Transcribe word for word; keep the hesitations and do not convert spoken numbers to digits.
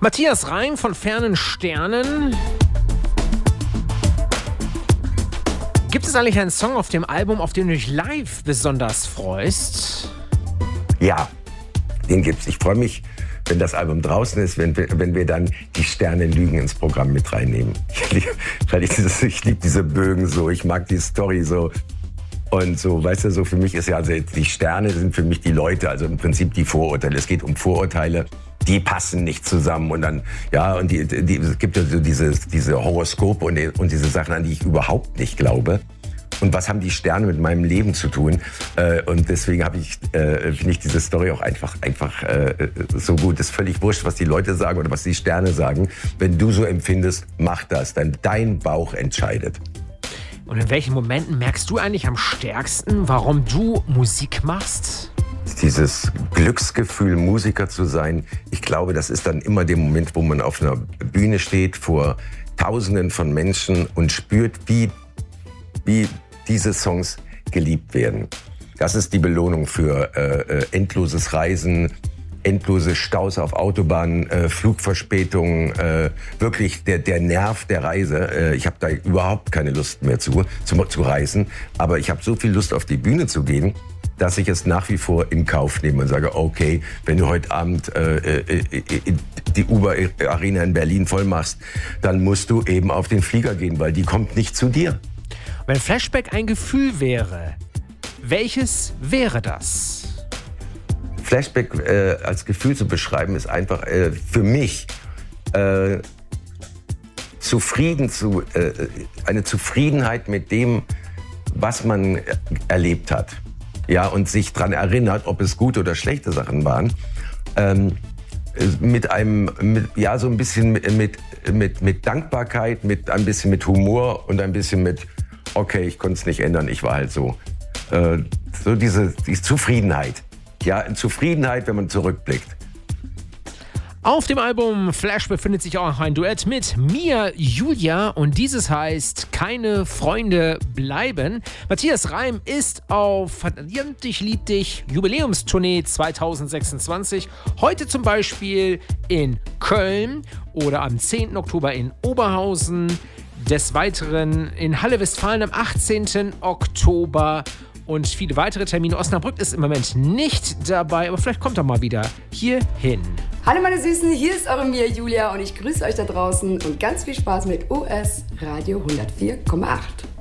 Matthias Reim von Fernen Sternen. Gibt es eigentlich einen Song auf dem Album, auf den du dich live besonders freust? Ja, den gibt's. Ich freue mich, wenn das Album draußen ist, wenn wir, wenn wir dann die Sterne lügen ins Programm mit reinnehmen. Ich liebe, weil ich, dieses, ich liebe diese Bögen so, ich mag die Story so. Und so, weißt du, so für mich ist ja, also die Sterne sind für mich die Leute, also im Prinzip die Vorurteile. Es geht um Vorurteile, die passen nicht zusammen. Und dann, ja, und die, die, es gibt ja so diese, diese Horoskope und, und diese Sachen, an die ich überhaupt nicht glaube. Und was haben die Sterne mit meinem Leben zu tun? Äh, und deswegen habe ich, äh, finde ich diese Story auch einfach, einfach äh, so gut. Es ist völlig wurscht, was die Leute sagen oder was die Sterne sagen. Wenn du so empfindest, mach das. Denn dein Bauch entscheidet. Und in welchen Momenten merkst du eigentlich am stärksten, warum du Musik machst? Dieses Glücksgefühl, Musiker zu sein, ich glaube, das ist dann immer der Moment, wo man auf einer Bühne steht vor Tausenden von Menschen und spürt, wie, wie diese Songs geliebt werden. Das ist die Belohnung für äh, endloses Reisen, endlose Staus auf Autobahnen, äh, Flugverspätungen, äh, wirklich der, der Nerv der Reise. Äh, ich habe da überhaupt keine Lust mehr zu, zu, zu reisen, aber ich habe so viel Lust auf die Bühne zu gehen, dass ich es nach wie vor in Kauf nehme und sage, okay, wenn du heute Abend äh, äh, die Uber-Arena in Berlin voll machst, dann musst du eben auf den Flieger gehen, weil die kommt nicht zu dir. Wenn Flashback ein Gefühl wäre, welches wäre das? Flashback äh, als Gefühl zu beschreiben, ist einfach äh, für mich äh, zufrieden zu, äh, eine Zufriedenheit mit dem, was man erlebt hat. Ja, und sich daran erinnert, ob es gute oder schlechte Sachen waren. Ähm, mit einem, mit, ja, so ein bisschen mit, mit, mit, mit Dankbarkeit, mit ein bisschen mit Humor und ein bisschen mit, okay, ich konnte es nicht ändern, ich war halt so. Äh, so diese, diese Zufriedenheit. Ja, Zufriedenheit, wenn man zurückblickt. Auf dem Album Flash befindet sich auch ein Duett mit Mia Julia und dieses heißt Keine Freunde bleiben. Matthias Reim ist auf Verdammt, ich lieb dich Jubiläumstournee zwanzig sechsundzwanzig. Heute zum Beispiel in Köln oder am zehnten Oktober in Oberhausen. Des Weiteren in Halle Westfalen am achtzehnten Oktober. Und viele weitere Termine. Osnabrück ist im Moment nicht dabei, aber vielleicht kommt er mal wieder hier hin. Hallo meine Süßen, hier ist eure Mia Julia und ich grüße euch da draußen und ganz viel Spaß mit U S Radio hundertvier Komma acht.